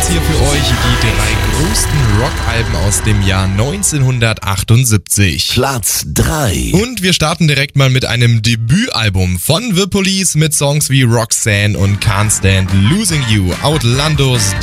hier für euch die 3 größten Rockalben aus dem Jahr 1978. Platz 3. Und wir starten direkt mal mit einem Debütalbum von The Police mit Songs wie Roxanne und Can't Stand Losing You, Outlandos